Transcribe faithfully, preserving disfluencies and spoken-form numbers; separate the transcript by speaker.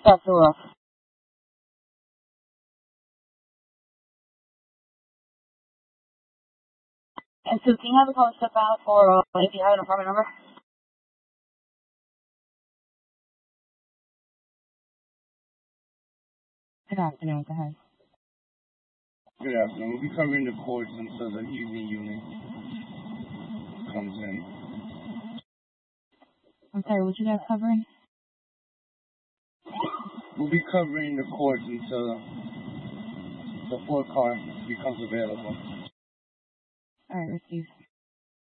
Speaker 1: That's the roof. And so can you have a call step out for, uh, if you have an apartment number? Good afternoon, go ahead.
Speaker 2: Good afternoon. We'll be covering the courts until the evening unit comes in.
Speaker 1: I'm sorry, what you guys covering?
Speaker 2: We'll be covering the courts until the fourth car becomes available.
Speaker 1: Alright, received.